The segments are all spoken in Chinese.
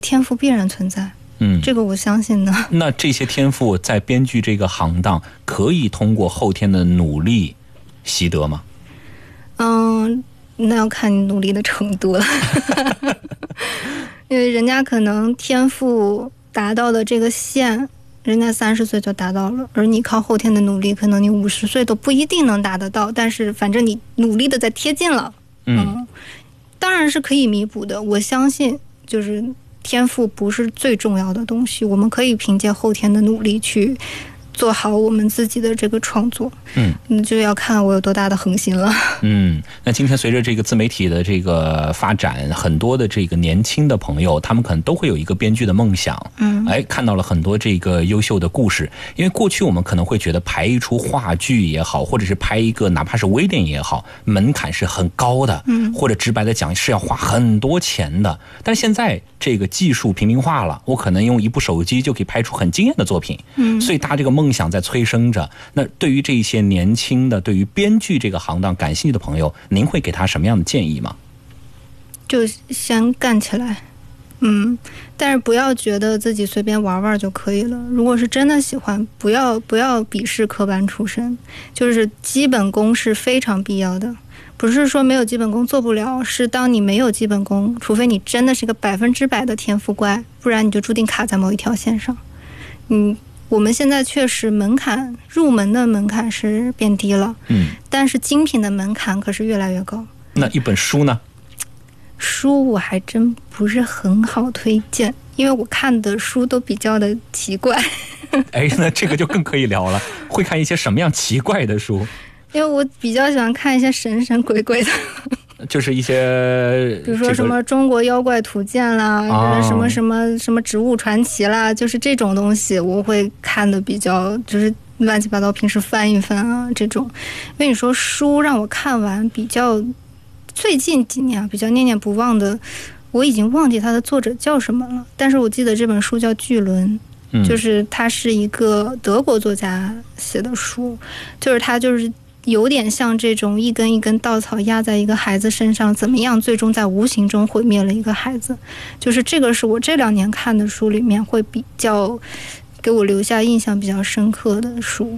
天赋必然存在。这个我相信的。 那这些天赋在编剧这个行当可以通过后天的努力习得吗？ 那要看你努力的程度了。因为人家可能天赋达到的这个线，人家30岁就达到了，而你靠后天的努力，可能你50岁都不一定能达得到，但是反正你努力的在贴近了。当然是可以弥补的。我相信就是天赋不是最重要的东西，我们可以凭借后天的努力去做好我们自己的这个创作。那就要看我有多大的恒心了。 那今天随着这个自媒体的这个发展，很多的这个年轻的朋友，他们可能都会有一个编剧的梦想。看到了很多这个优秀的故事。因为过去我们可能会觉得拍一出话剧也好，或者是拍一个哪怕是微电影也好，门槛是很高的，或者直白的讲是要花很多钱的。但是现在这个技术平民化了，我可能用一部手机就可以拍出很惊艳的作品。所以大家这个梦想在催生着。那对于这些年轻的对于编剧这个行当感兴趣的朋友，您会给他什么样的建议吗？ 就先干起来。但是不要觉得自己随便玩玩就可以了。如果是真的喜欢，不要鄙视科班出身，就是基本功是非常必要的。不是说没有基本功做不了，是当你没有基本功，除非你真的是个100%的天赋怪，不然你就注定卡在某一条线上。我们现在确实入门的门槛是变低了，但是精品的门槛可是越来越高。 那一本书呢？ 书我还真不是很好推荐，因为我看的书都比较的奇怪。 那这个就更可以聊了。会看一些什么样奇怪的书？ 因为我比较喜欢看一些神神鬼鬼的。 就是一些比如说什么中国妖怪图鉴啦，什么什么什么植物传奇啦，就是这种东西我会看的比较就是乱七八糟，平时翻一翻啊这种。因为你说书让我看完比较最近几年比较念念不忘的，我已经忘记它的作者叫什么了，但是我记得这本书叫巨轮。就是它是一个德国作家写的书，就是它就是有点像这种一根一根稻草压在一个孩子身上，怎么样最终在无形中毁灭了一个孩子。就是这个是我这2年看的书里面会比较给我留下印象比较深刻的书。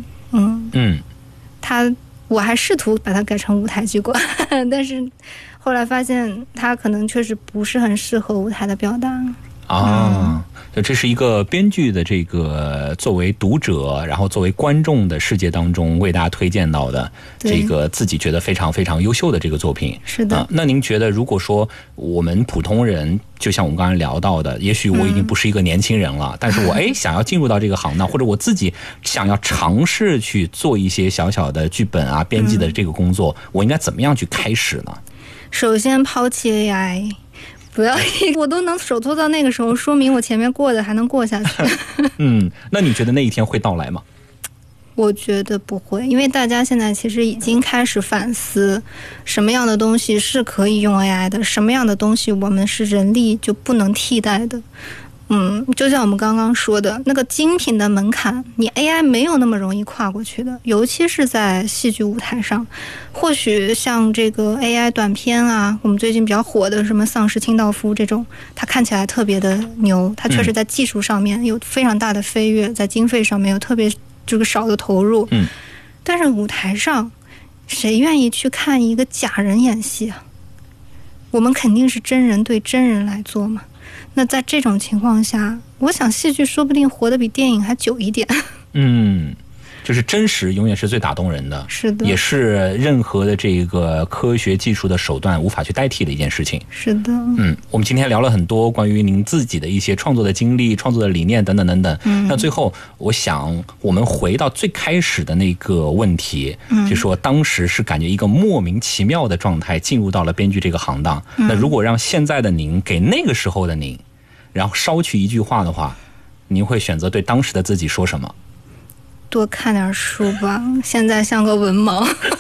我还试图把它改成舞台剧馆，但是后来发现它可能确实不是很适合舞台的表达。 这是一个编剧的这个作为读者，然后作为观众的世界当中为大家推荐到的这个自己觉得非常非常优秀的这个作品。 是的。 那您觉得如果说我们普通人，就像我们刚才聊到的，也许我已经不是一个年轻人了，但是我想要进入到这个行当，或者我自己想要尝试去做一些小小的剧本啊编辑的这个工作，我应该怎么样去开始呢？ 首先抛弃 AI，不要我都能手拖到那个时候，说明我前面过的还能过下去。 那你觉得那一天会到来吗？ 我觉得不会，因为大家现在其实已经开始反思什么样的东西是可以用 AI 的，什么样的东西我们是人力就不能替代的。就像我们刚刚说的那个精品的门槛，你 AI 没有那么容易跨过去的，尤其是在戏剧舞台上。或许像这个 AI 短片啊，我们最近比较火的什么丧尸清道夫这种，它看起来特别的牛，它确实在技术上面有非常大的飞跃，在经费上面有特别这个少的投入。但是舞台上谁愿意去看一个假人演戏啊？我们肯定是真人对真人来做嘛。那在这种情况下，我想戏剧说不定活得比电影还久一点。 就是真实永远是最打动人的， 是的， 也是任何的这个科学技术的手段无法去代替的一件事情。 是的。 我们今天聊了很多关于您自己的一些创作的经历、创作的理念等等等等。那最后我想我们回到最开始的那个问题，就说当时是感觉一个莫名其妙的状态进入到了编剧这个行当。那如果让现在的您给那个时候的您然后捎去一句话的话，您会选择对当时的自己说什么？ 多看点书吧，现在像个文盲。